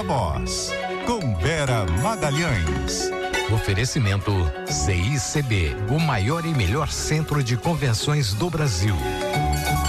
Viva Voz, com Vera Magalhães. Oferecimento CICB, o maior e melhor centro de convenções do Brasil.